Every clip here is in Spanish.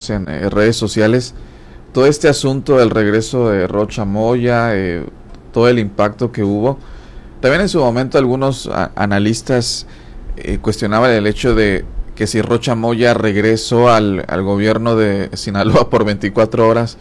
en redes sociales todo este asunto del regreso de Rocha Moya, todo el impacto que hubo. También en su momento algunos analistas cuestionaban el hecho de que si Rocha Moya regresó al gobierno de Sinaloa por 24 horas.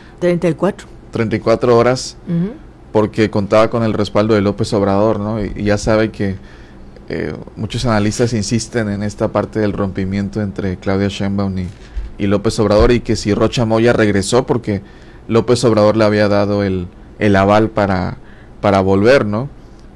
34 horas, porque contaba con el respaldo de López Obrador, ¿no? Y ya sabe que muchos analistas insisten en esta parte del rompimiento entre Claudia Sheinbaum y López Obrador, y que si Rocha Moya regresó porque López Obrador le había dado el aval para volver, ¿no?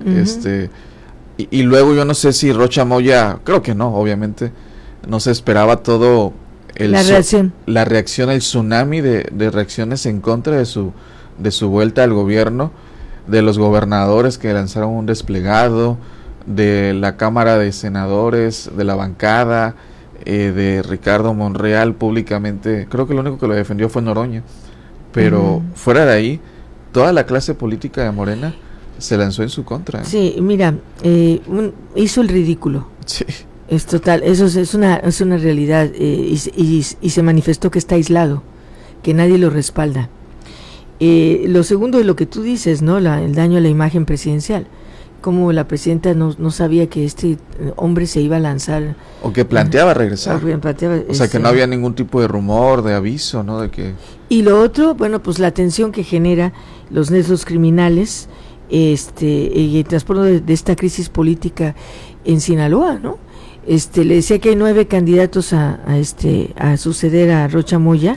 Y luego yo no sé si Rocha Moya, creo que no, obviamente, no se esperaba todo la reacción, el tsunami de reacciones en contra de su vuelta al gobierno, de los gobernadores que lanzaron un desplegado, de la Cámara de Senadores, de la bancada, de Ricardo Monreal públicamente. Creo que lo único que lo defendió fue Noroña, pero fuera de ahí, toda la clase política de Morena se lanzó en su contra. Sí, mira, hizo el ridículo. Sí. Es total, eso es una realidad, y se manifestó que está aislado, que nadie lo respalda. Lo segundo es lo que tú dices, ¿no? El daño a la imagen presidencial. Como la presidenta no sabía que este hombre se iba a lanzar. O que planteaba regresar. O sea, que no había ningún tipo de rumor, de aviso, ¿no? De que... Y lo otro, bueno, pues la tensión que genera los nexos criminales, y el transporte de esta crisis política en Sinaloa, ¿no? Le decía que hay 9 candidatos a suceder a Rocha Moya,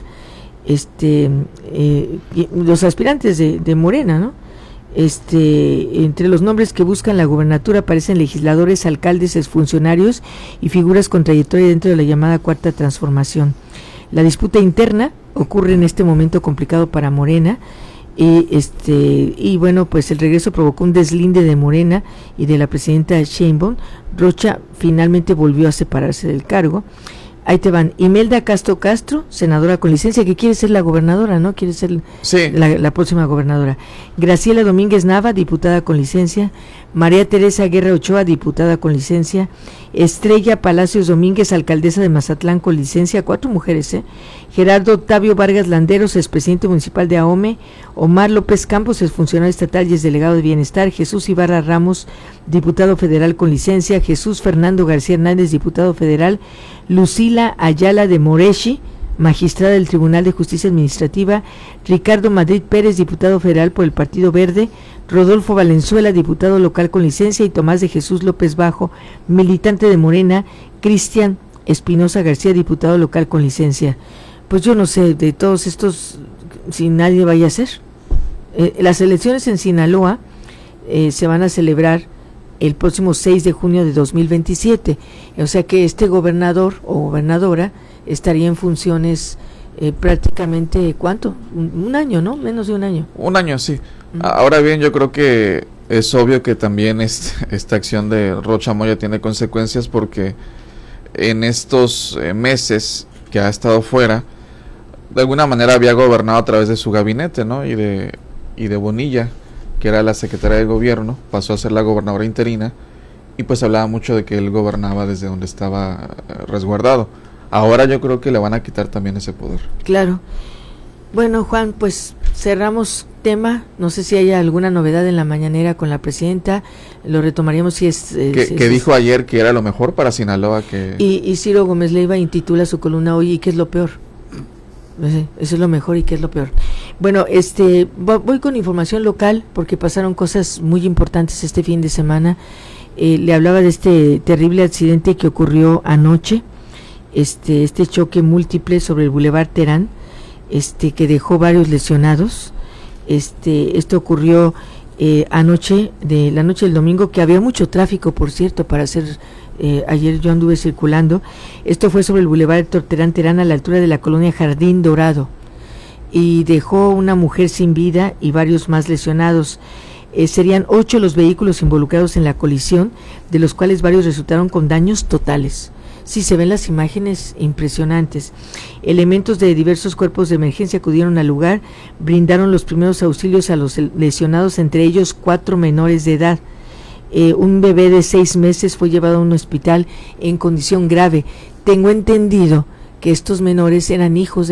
los aspirantes de Morena, ¿no? Entre los nombres que buscan la gubernatura aparecen legisladores, alcaldes, exfuncionarios y figuras con trayectoria dentro de la llamada Cuarta Transformación. La disputa interna ocurre en este momento complicado para Morena, y bueno, pues el regreso provocó un deslinde de Morena y de la presidenta Sheinbaum. Rocha finalmente volvió a separarse del cargo. Ahí te van: Imelda Castro, senadora con licencia, que quiere ser la gobernadora, ¿no? Quiere ser la próxima gobernadora. Graciela Domínguez Nava, diputada con licencia. María Teresa Guerra Ochoa, diputada con licencia. Estrella Palacios Domínguez, alcaldesa de Mazatlán con licencia, 4 mujeres, Gerardo Octavio Vargas Landeros, expresidente municipal de Ahome. Omar López Campos, exfuncionario estatal y exdelegado de Bienestar. Jesús Ibarra Ramos, diputado federal con licencia. Jesús Fernando García Hernández, diputado federal. Lucila Ayala de Moreshi, magistrada del Tribunal de Justicia Administrativa. Ricardo Madrid Pérez, diputado federal por el Partido Verde. Rodolfo Valenzuela, diputado local con licencia, y Tomás de Jesús López Bajo, militante de Morena. Cristian Espinosa García, diputado local con licencia. Pues yo no sé de todos estos si nadie vaya a ser. Las elecciones en Sinaloa se van a celebrar el próximo 6 de junio de 2027, o sea que este gobernador o gobernadora estaría en funciones prácticamente, ¿cuánto? Un año, ¿no? Menos de un año. Un año, sí. Ahora bien, yo creo que es obvio que también esta acción de Rocha Moya tiene consecuencias, porque en estos meses que ha estado fuera, de alguna manera había gobernado a través de su gabinete, ¿no? Y de Bonilla, que era la secretaria de gobierno, pasó a ser la gobernadora interina, y pues hablaba mucho de que él gobernaba desde donde estaba resguardado. Ahora yo creo que le van a quitar también ese poder. Claro. Bueno, Juan, pues cerramos tema. No sé si hay alguna novedad en la mañanera con la presidenta. Lo retomaríamos si es... que dijo ayer que era lo mejor para Sinaloa. Y Ciro Gómez Leiva intitula su columna hoy: ¿y qué es lo peor? Eso es lo mejor y qué es lo peor. Bueno, voy con información local porque pasaron cosas muy importantes este fin de semana. Le hablaba de este terrible accidente que ocurrió anoche, este choque múltiple sobre el Boulevard Terán, que dejó varios lesionados. Esto ocurrió la noche del domingo, que había mucho tráfico, por cierto, para hacer... ayer yo anduve circulando. Esto fue sobre el Boulevard Héctor Terán, a la altura de la colonia Jardín Dorado, y dejó una mujer sin vida y varios más lesionados. Serían 8 los vehículos involucrados en la colisión, de los cuales varios resultaron con daños totales. Sí, se ven las imágenes impresionantes. Elementos de diversos cuerpos de emergencia acudieron al lugar, brindaron los primeros auxilios a los lesionados, entre ellos 4 menores de edad. Un bebé de 6 meses fue llevado a un hospital en condición grave. Tengo entendido que estos menores eran hijos de